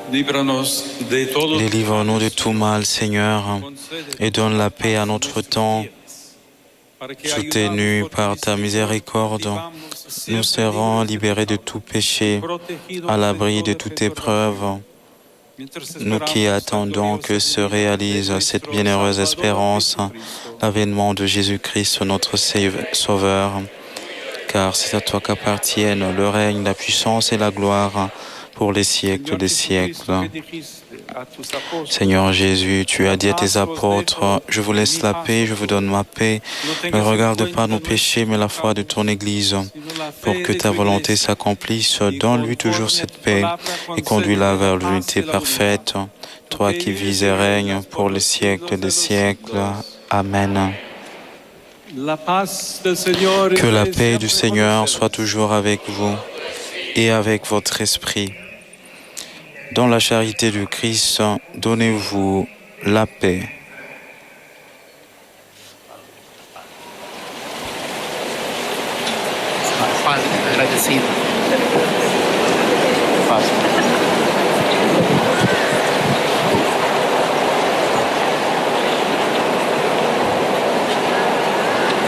Délivre-nous de tout mal, Seigneur, et donne la paix à notre temps. Soutenus par ta miséricorde, nous serons libérés de tout péché, à l'abri de toute épreuve. Nous qui attendons que se réalise cette bienheureuse espérance, l'avènement de Jésus-Christ, notre Sauveur. Car c'est à toi qu'appartiennent le règne, la puissance et la gloire pour les siècles des siècles. Seigneur Jésus, tu as dit à tes apôtres, je vous laisse la paix, je vous donne ma paix. Ne regarde pas nos péchés, mais la foi de ton Église, pour que ta volonté s'accomplisse. Donne-lui toujours cette paix et conduis-la vers l'unité parfaite, toi qui vis et règnes pour les siècles des siècles. Amen. Que la paix du Seigneur soit toujours avec vous et avec votre esprit. Dans la charité du Christ, donnez-vous la paix. Father.